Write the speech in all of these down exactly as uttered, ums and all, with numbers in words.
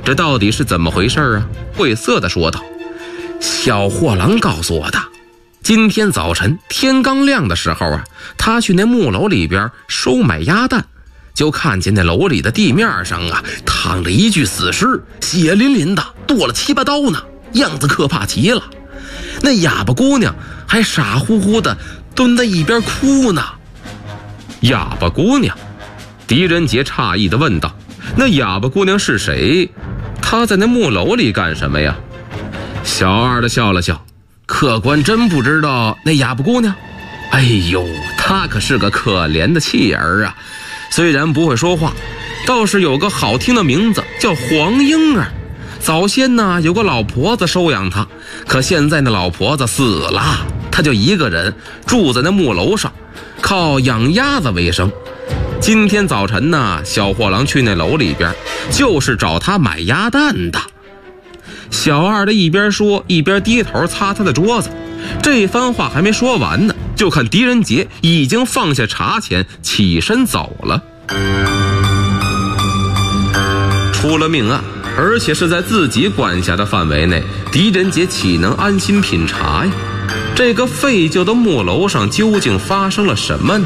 这到底是怎么回事啊？晦涩地说道：小货郎告诉我的，今天早晨天刚亮的时候啊，他去那木楼里边收买鸭蛋，就看见那楼里的地面上啊躺着一具死尸，血淋淋的，剁了七八刀呢，样子可怕极了。那哑巴姑娘还傻乎乎的蹲在一边哭呢。哑巴姑娘？狄仁杰诧异地问道：那哑巴姑娘是谁？她在那木楼里干什么呀？小二的笑了笑：客官真不知道那哑巴姑娘？哎呦，她可是个可怜的弃儿啊，虽然不会说话，倒是有个好听的名字，叫黄莺儿。早先呢有个老婆子收养她，可现在那老婆子死了，她就一个人住在那木楼上，靠养鸭子为生。今天早晨呢，小货郎去那楼里边，就是找他买鸭蛋的。小二的一边说一边低头擦他的桌子，这番话还没说完呢，就看狄仁杰已经放下茶钱起身走了。出了命案，而且是在自己管辖的范围内，狄仁杰岂能安心品茶呀？这个废旧的木楼上究竟发生了什么呢？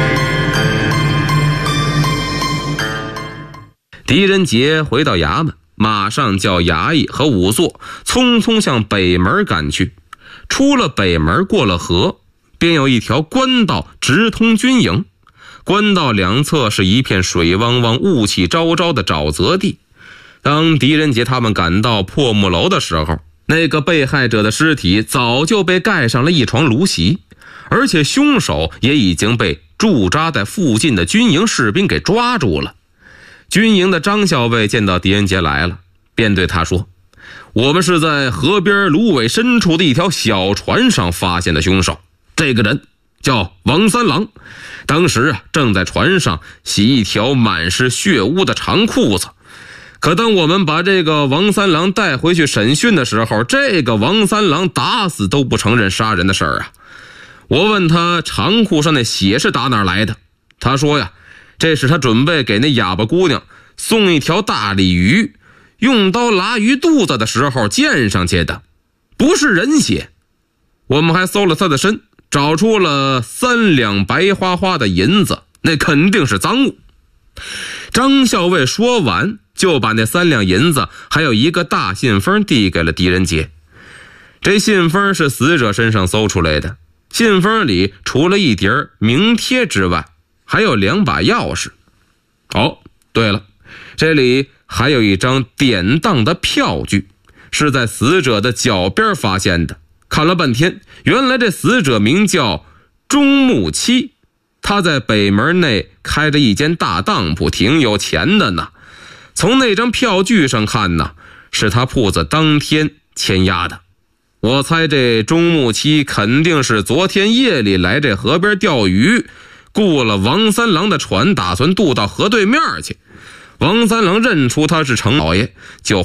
狄仁杰回到衙门，马上叫衙役和仵作匆匆向北门赶去。出了北门，过了河，便有一条官道直通军营。官道两侧是一片水汪汪、雾气昭昭的沼泽地。当狄仁杰他们赶到破木楼的时候，那个被害者的尸体早就被盖上了一床芦席，而且凶手也已经被驻扎在附近的军营士兵给抓住了。军营的张校尉见到狄仁杰来了，便对他说：我们是在河边芦苇深处的一条小船上发现的凶手，这个人叫王三郎，当时啊正在船上洗一条满是血污的长裤子。可当我们把这个王三郎带回去审讯的时候，这个王三郎打死都不承认杀人的事儿啊。我问他长裤上那血是打哪来的，他说呀，这是他准备给那哑巴姑娘送一条大鲤鱼，用刀拉鱼肚子的时候溅上去的，不是人血。我们还搜了他的身，找出了三两白花花的银子，那肯定是赃物。张校尉说完，就把那三两银子还有一个大信封递给了狄仁杰。这信封是死者身上搜出来的，信封里除了一叠名帖之外，还有两把钥匙。哦，对了，这里还有一张典当的票据，是在死者的脚边发现的。看了半天，原来这死者名叫钟木七，他在北门内开着一间大当铺，挺有钱的呢。从那张票据上看呢，是他铺子当天签押的。我猜这钟木七肯定是昨天夜里来这河边钓鱼，雇了王三郎的船，打算渡到河对面去。王三郎认出他是程老爷，就